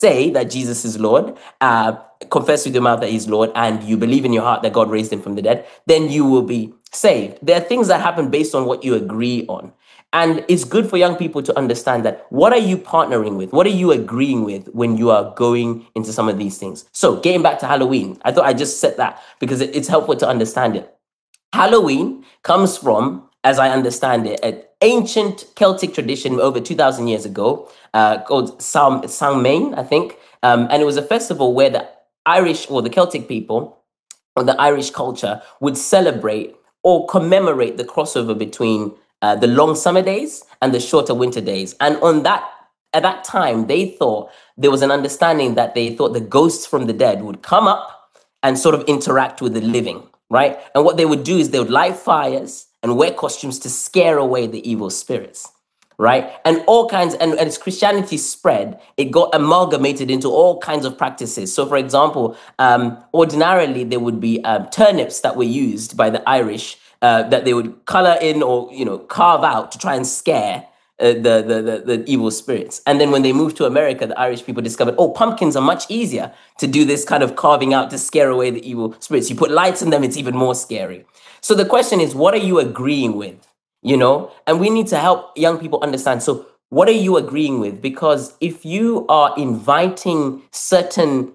say that Jesus is Lord, confess with your mouth that he's Lord, and you believe in your heart that God raised him from the dead, then you will be saved. There are things that happen based on what you agree on. And it's good for young people to understand that what are you partnering with? What are you agreeing with when you are going into some of these things? So getting back to Halloween, I thought I just said that because it's helpful to understand it. Halloween comes from, as I understand it, an ancient Celtic tradition over 2,000 years ago called Samhain, I think. And it was a festival where the Irish or the Celtic people or the Irish culture would celebrate or commemorate the crossover between the long summer days and the shorter winter days. And at that time, they thought there was an understanding that they thought the ghosts from the dead would come up and sort of interact with the living, right? And what they would do is they would light fires and wear costumes to scare away the evil spirits, right? And all kinds, and as Christianity spread, it got amalgamated into all kinds of practices. So for example, ordinarily there would be turnips that were used by the Irish that they would color in or, carve out to try and scare the evil spirits. And then when they moved to America, the Irish people discovered, pumpkins are much easier to do this kind of carving out to scare away the evil spirits. You put lights in them, it's even more scary. So the question is, what are you agreeing with? And we need to help young people understand. So what are you agreeing with? Because if you are inviting certain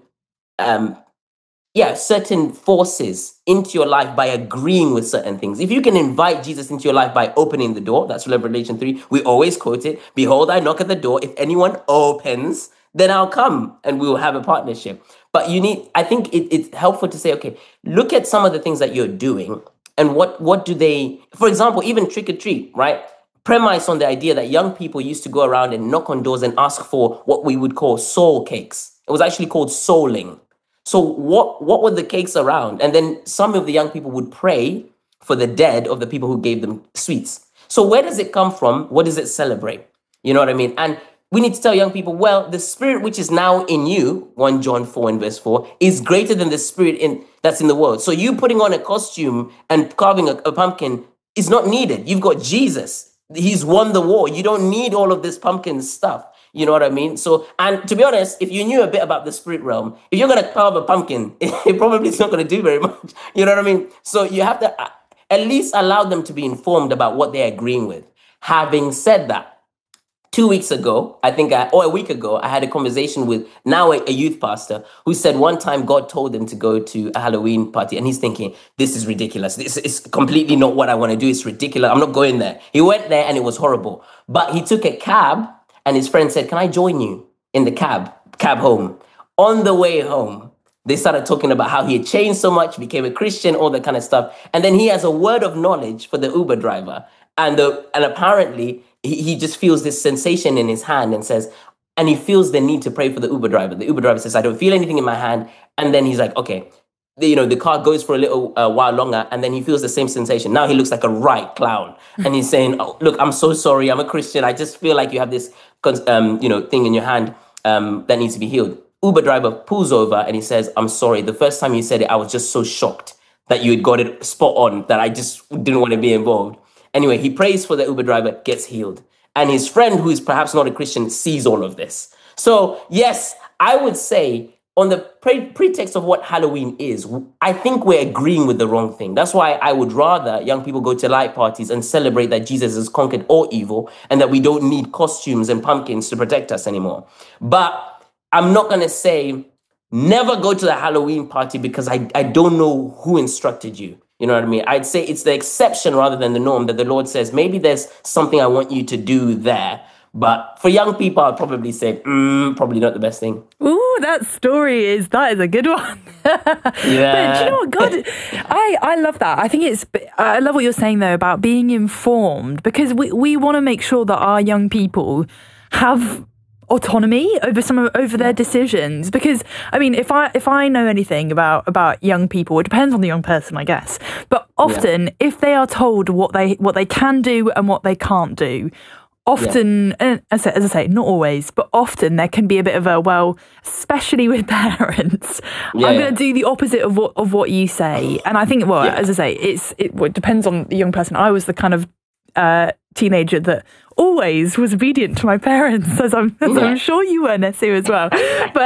forces into your life by agreeing with certain things. If you can invite Jesus into your life by opening the door, that's Revelation 3. We always quote it. Behold, I knock at the door. If anyone opens, then I'll come and we will have a partnership. But I think it's helpful to say, okay, look at some of the things that you're doing and what do they, for example, even trick or treat, right? Premise on the idea that young people used to go around and knock on doors and ask for what we would call soul cakes. It was actually called souling. So what were the cakes around? And then some of the young people would pray for the dead of the people who gave them sweets. So where does it come from? What does it celebrate? You know what I mean? And we need to tell young people, well, the spirit which is now in you, 1 John 4 and verse 4, is greater than the spirit that's in the world. So you putting on a costume and carving a pumpkin is not needed. You've got Jesus. He's won the war. You don't need all of this pumpkin stuff. You know what I mean? So, and to be honest, if you knew a bit about the spirit realm, if you're going to carve a pumpkin, it probably is not going to do very much. You know what I mean? So you have to at least allow them to be informed about what they're agreeing with. Having said that, 2 weeks ago, or a week ago, I had a conversation with now a youth pastor who said one time God told him to go to a Halloween party. And he's thinking, this is ridiculous. This is completely not what I want to do. It's ridiculous. I'm not going there. He went there and it was horrible. But he took a cab and his friend said, can I join you in the cab home? On the way home, they started talking about how he had changed so much, became a Christian, all that kind of stuff. And then he has a word of knowledge for the Uber driver. And apparently he just feels this sensation in his hand and says, and he feels the need to pray for the Uber driver. The Uber driver says, I don't feel anything in my hand. And then he's like, okay, the car goes for a little while longer, and then he feels the same sensation. Now he looks like a right clown. And he's saying, oh, look, I'm so sorry. I'm a Christian. I just feel like you have this, thing in your hand that needs to be healed. Uber driver pulls over and he says, I'm sorry. The first time you said it, I was just so shocked that you had got it spot on that I just didn't want to be involved. Anyway, he prays for the Uber driver, gets healed. And his friend, who is perhaps not a Christian, sees all of this. So yes, I would say on the pretext of what Halloween is, I think we're agreeing with the wrong thing. That's why I would rather young people go to light parties and celebrate that Jesus has conquered all evil and that we don't need costumes and pumpkins to protect us anymore. But I'm not going to say never go to the Halloween party because I don't know who instructed you. You know what I mean? I'd say it's the exception rather than the norm that the Lord says, maybe there's something I want you to do there. But for young people, I'd probably say, probably not the best thing. Ooh, that is a good one. Yeah. But do you know what, God, I love that. I love what you're saying though about being informed, because we want to make sure that our young people have autonomy over their decisions. Because I mean, if I know anything about young people, it depends on the young person, I guess. But often, if they are told what they can do and what they can't do, often, and as I say, not always, but often there can be a bit of especially with parents, I'm going to do the opposite of what you say. And I think, as I say, it depends on the young person. I was the kind of teenager that always was obedient to my parents, as I'm sure you were, Nesu, as well. But